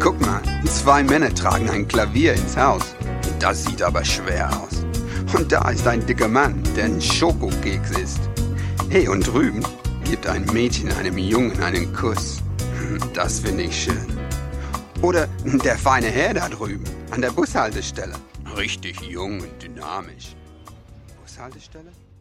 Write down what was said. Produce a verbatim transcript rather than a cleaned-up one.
Guck mal, zwei Männer tragen ein Klavier ins Haus. Das sieht aber schwer aus. Und da ist ein dicker Mann, der einen Schokokeks isst. Hey, und drüben gibt ein Mädchen einem Jungen einen Kuss. Das finde ich schön. Oder der feine Herr da drüben, an der Bushaltestelle. Richtig jung und dynamisch. Bushaltestelle?